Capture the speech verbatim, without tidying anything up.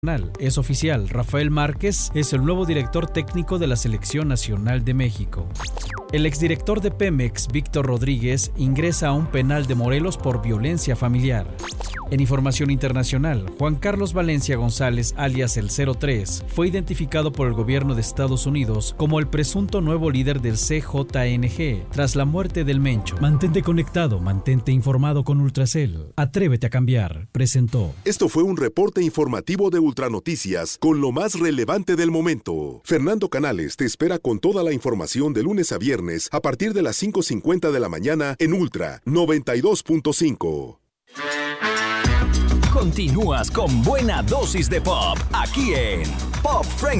Es oficial, Rafael Márquez es el nuevo director técnico de la Selección Nacional de México. El exdirector de Pemex, Víctor Rodríguez, ingresa a un penal de Morelos por violencia familiar. En información internacional, Juan Carlos Valencia González, alias el cero tres, fue identificado por el gobierno de Estados Unidos como el presunto nuevo líder del C J N G, tras la muerte del Mencho. Mantente conectado, mantente informado con Ultracel. Atrévete a cambiar, presentó. Esto fue un reporte informativo de Ultranoticias con lo más relevante del momento. Fernando Canales te espera con toda la información de lunes a viernes a partir de las cinco cincuenta de la mañana en Ultra noventa y dos punto cinco. Continúas con buena dosis de pop aquí en Pop Friendly.